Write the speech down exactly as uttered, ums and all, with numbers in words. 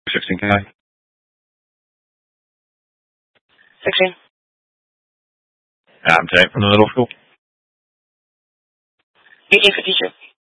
sixteen K. sixteen. I'm Jake from the middle school. eighteen fifty-two.